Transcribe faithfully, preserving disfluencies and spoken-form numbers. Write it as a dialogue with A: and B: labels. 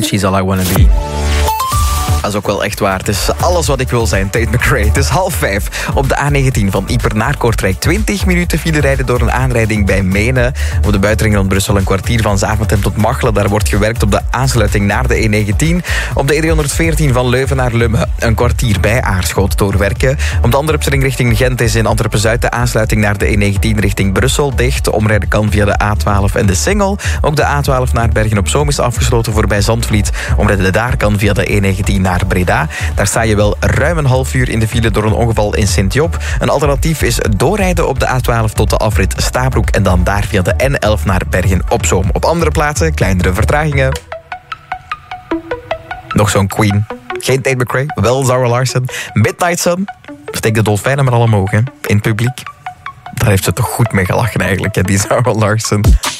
A: She's all I wanna be. Dat is ook wel echt waar. Het is alles wat ik wil zijn, Tate McRae. Het is half vijf op de A negentien van Ieper naar Kortrijk. twintig minuten file rijden door een aanrijding bij Menen. Op de buitenring rond Brussel een kwartier van Zaventem tot Machelen. Daar wordt gewerkt op de aansluiting naar de E negentien. Op de E driehonderdveertien van Leuven naar Lummen. Een kwartier bij Aarschot doorwerken. Op de Antwerpsring richting Gent is in Antwerpen-Zuid de aansluiting naar de E negentien richting Brussel dicht. Omrijden kan via de A twaalf en de Singel. Ook de A twaalf naar Bergen-op-Zoom is afgesloten voorbij Zandvliet. Omrijden daar kan via de E negentien naar Breda. Daar sta je wel ruim een half uur in de file door een ongeval in Sint-Job. Een alternatief is doorrijden op de A twaalf tot de afrit Stabroek en dan daar via de N elf naar Bergen-op-Zoom. Op andere plaatsen kleinere vertragingen. Nog zo'n Queen. Geen Tate McRae, wel Zara Larsson. Midnight Sun. Steek de dolfijnen maar al omhoog, hè. In het publiek. Daar heeft ze toch goed mee gelachen eigenlijk, hè, die Zara Larsson.